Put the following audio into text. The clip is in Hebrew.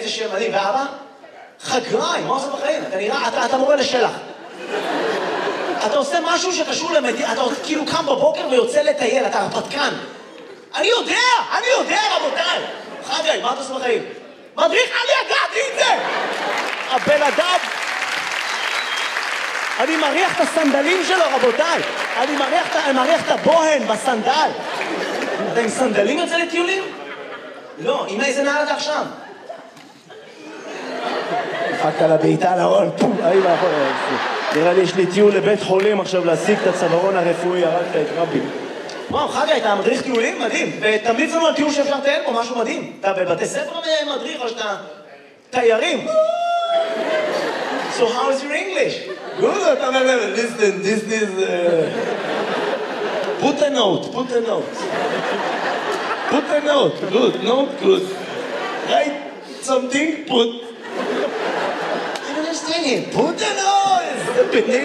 איזה שם מדהים, ואבא? חגריים, מה עושה בחיים? אתה נראה, אתה מורה לשלח. אתה עושה משהו שקשור למדינה, אתה כאילו קם בבוקר ויוצא לטייל, אתה הרפתקן. אני יודע, רבותיי. חגי, מה אתה עושה בחיים? מדריך, אני ידעתי את זה! הבן אדם... אני מריח את הסנדלים שלו, רבותיי. אני מריח את הבוהן בסנדל. אתה עם סנדלים יוצא לטיולים? לא, עם איזה נעל אתה עכשיו? דפקת לה בעיטה על ההון, פום, נראה לי יש לי טיול לבית חולים עכשיו להשיג את הצווארון הרפואי, הרגת את רבי. וואו, חגי, אתה מדריך טיולים? מדהים. ותמליץ לנו על טיול שאפשר לטייל פה, משהו מדהים. אתה בבתי ספר מדריך או שאתה תיירים? So how is your English? Good, listen, this is... Put a note. Put a note, good. Write something, put... I don't understand it. Put a note!